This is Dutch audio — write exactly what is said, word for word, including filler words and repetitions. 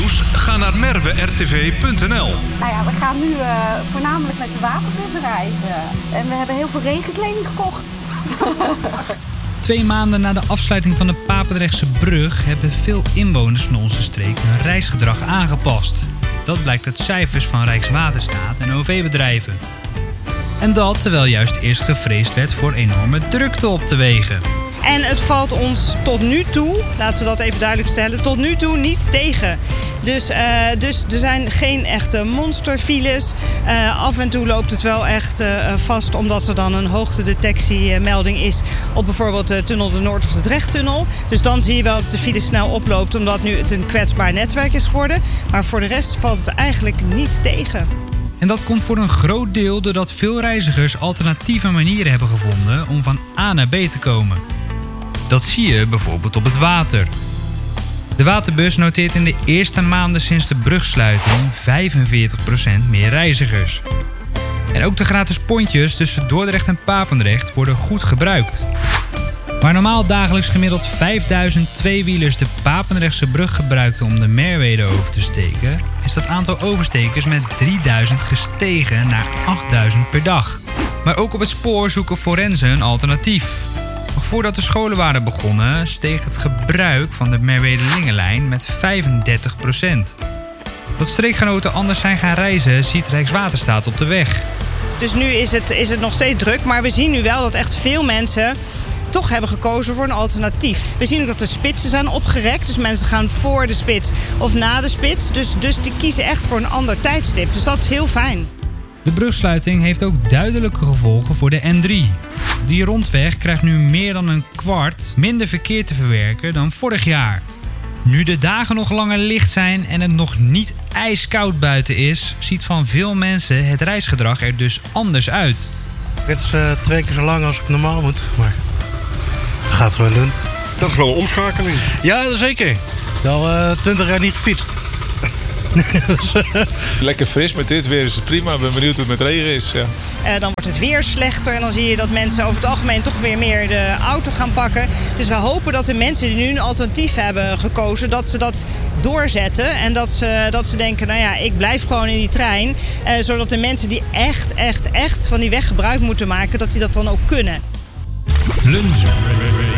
nieuws? Ga naar merwe r t v punt n l. Nou ja, we gaan nu uh, voornamelijk met de waterbus reizen. En we hebben heel veel regenkleding gekocht. Twee maanden na de afsluiting van de Papendrechtse brug hebben veel inwoners van onze streek hun reisgedrag aangepast. Dat blijkt uit cijfers van Rijkswaterstaat en O V-bedrijven. En dat terwijl juist eerst gevreesd werd voor enorme drukte op de wegen. En het valt ons tot nu toe, laten we dat even duidelijk stellen, tot nu toe niet tegen. Dus, uh, dus er zijn geen echte monsterfiles. Uh, af en toe loopt het wel echt uh, vast omdat er dan een hoogtedetectiemelding is op bijvoorbeeld de tunnel de Noord- of de Drechttunnel. Dus dan zie je wel dat de file snel oploopt omdat nu het een kwetsbaar netwerk is geworden. Maar voor de rest valt het eigenlijk niet tegen. En dat komt voor een groot deel doordat veel reizigers alternatieve manieren hebben gevonden om van A naar B te komen. Dat zie je bijvoorbeeld op het water. De waterbus noteert in de eerste maanden sinds de brugsluiting vijfenveertig procent meer reizigers. En ook de gratis pontjes tussen Dordrecht en Papendrecht worden goed gebruikt. Waar normaal dagelijks gemiddeld vijfduizend tweewielers de Papendrechtse brug gebruikten om de Merwede over te steken, is dat aantal overstekers met drieduizend gestegen naar achtduizend per dag. Maar ook op het spoor zoeken forensen een alternatief. Nog voordat de scholen waren begonnen, steeg het gebruik van de Merwede-Lingenlijn met vijfendertig procent. Dat streekgenoten anders zijn gaan reizen, ziet Rijkswaterstaat op de weg. Dus nu is het, is het nog steeds druk, maar we zien nu wel dat echt veel mensen toch hebben gekozen voor een alternatief. We zien ook dat de spitsen zijn opgerekt, dus mensen gaan voor de spits of na de spits. Dus, dus die kiezen echt voor een ander tijdstip, dus dat is heel fijn. De brugsluiting heeft ook duidelijke gevolgen voor de N drie. Die rondweg krijgt nu meer dan een kwart minder verkeer te verwerken dan vorig jaar. Nu de dagen nog langer licht zijn en het nog niet ijskoud buiten is, ziet van veel mensen het reisgedrag er dus anders uit. Het is uh, twee keer zo lang als ik normaal moet, maar dat gaat het gewoon doen. Dat is wel een omschakeling. Ja, zeker. Ik heb al twintig jaar niet gefietst. Lekker fris, met dit weer is het prima. Ik ben benieuwd hoe het met regen is. Ja. Uh, dan wordt het weer slechter en dan zie je dat mensen over het algemeen toch weer meer de auto gaan pakken. Dus we hopen dat de mensen die nu een alternatief hebben gekozen, dat ze dat doorzetten. En dat ze, dat ze denken, nou ja, ik blijf gewoon in die trein. Uh, zodat de mensen die echt, echt, echt van die weg gebruik moeten maken, dat die dat dan ook kunnen. Lunch.